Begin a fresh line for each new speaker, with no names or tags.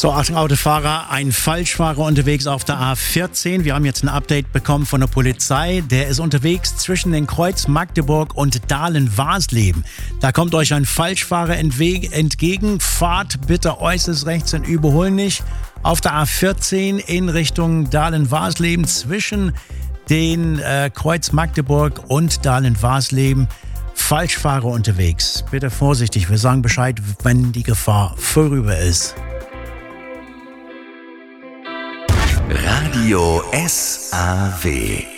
So, Achtung Autofahrer, ein Falschfahrer unterwegs auf der A14. Wir haben jetzt ein Update bekommen von der Polizei. Der ist unterwegs zwischen den Kreuz Magdeburg und Dahlen-Warsleben. Da kommt euch ein Falschfahrer entgegen. Fahrt bitte äußerst rechts und überholen nicht. Auf der A14 in Richtung Dahlen-Warsleben zwischen den Kreuz Magdeburg und Dahlen-Warsleben. Falschfahrer unterwegs. Bitte vorsichtig. Wir sagen Bescheid, wenn die Gefahr vorüber ist.
Radio SAW